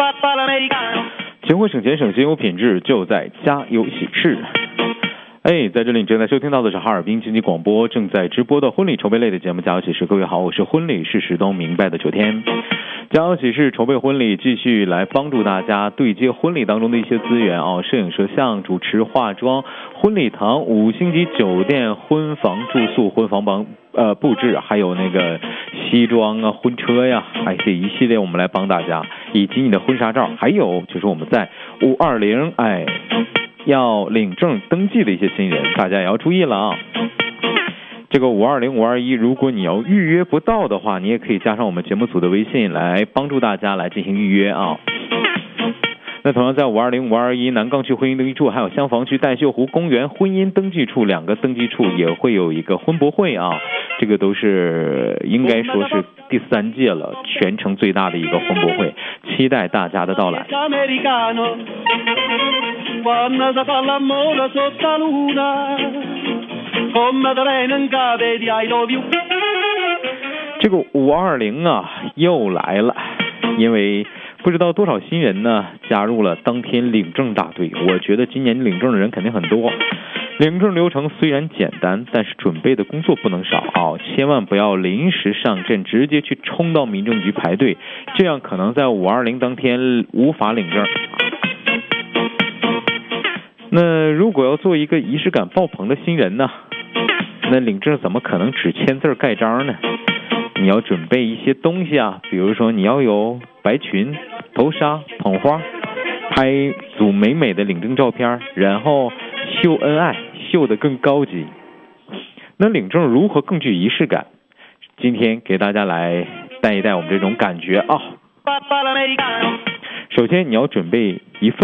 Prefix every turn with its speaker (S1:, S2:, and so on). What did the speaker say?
S1: 结婚省钱省心有品质，就在家有喜事。在这里你正在收听到的是哈尔滨经济广播正在直播的婚礼筹备类的节目《家有喜事》。各位好，我是婚礼事事都明白的九天。家有喜事筹备婚礼，继续来帮助大家对接婚礼当中的一些资源摄影摄像、主持、化妆、婚礼堂、5星级酒店、婚房住宿、婚房布置，还有那个西装啊、婚车呀，这一系列我们来帮大家，以及你的婚纱照，还有就是我们在520要领证登记的一些新人，大家也要注意了啊。这个520、521，如果你要预约不到的话，你也可以加上我们节目组的微信来帮助大家来进行预约啊。那同样在520、521南岗区婚姻登记处，还有香坊区戴秀湖公园婚姻登记处2个登记处也会有一个婚博会啊。这个都是应该说是第3届了，全城最大的一个婚博会，期待大家的到来。这个520又来了，因为不知道多少新人呢加入了当天领证大队。我觉得今年领证的人肯定很多。领证流程虽然简单，但是准备的工作不能少千万不要临时上阵，直接去冲到民政局排队，这样可能在520当天无法领证。那如果要做一个仪式感爆棚的新人呢，那领证怎么可能只签字盖章呢？你要准备一些东西比如说你要有白裙、头纱、捧花，拍组美美的领证照片，然后秀恩爱，秀得更高级。那领证如何更具仪式感？今天给大家来带一带我们这种感觉首先你要准备一份